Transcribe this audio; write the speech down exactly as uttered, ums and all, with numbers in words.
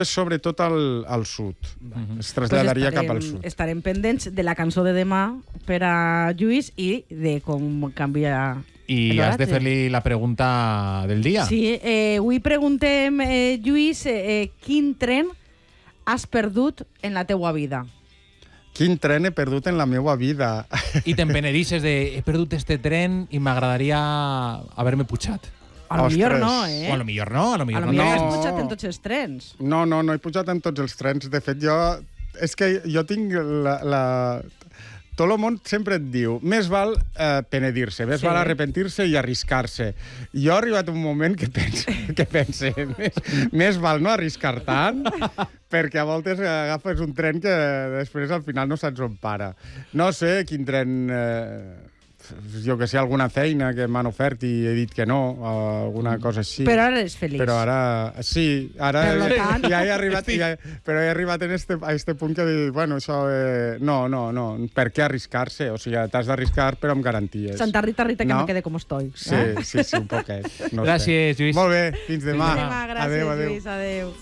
sobretot al, al sud. Uh-huh. Es traslladaria pues estarem, cap al sud. Estarem pendents de la cançó de demà per a Lluís i de com canvia I has de fer-li la pregunta del dia. Sí, eh, avui preguntem, eh, Lluís, eh, quin tren has perdut en la teua vida? Quin tren he perdut en la meva vida? I te'n penedisses de he perdut este tren i m'agradaria haver-me pujat. A lo Ostres. millor no, eh? O a lo millor no, a lo A millor lo no. millor No. has pujat en tots els trens. No, no, no he pujat en tots els trens. De fet, jo... És que jo tinc la... la... Tot el món sempre et diu més val eh, penedir-se, més Sí. val arrepentir-se i arriscar-se. Jo he arribat un moment que pense, que pense més, més val no arriscar tant, perquè a voltes agafes un tren que després al final no saps on para. No sé quin tren... Eh, jo que sé, alguna feina que m'han ofert i he dit que no, o alguna cosa així. Però ara eres feliç. Però ara, sí, ara Per lo tant- ja he arribat, ja, però he arribat en este, a este punt que dic, bueno, això, eh, no, no, no, per què arriscar-se? O sigui, t'has d'arriscar però amb garanties. Santa Rita, Rita, que No? me quede com estoy. Sí, sí, sí, un poquet. No Gràcies, sé. Lluís. Molt bé, fins demà. Demà, gràcies, Adéu, adéu. Lluís, adéu.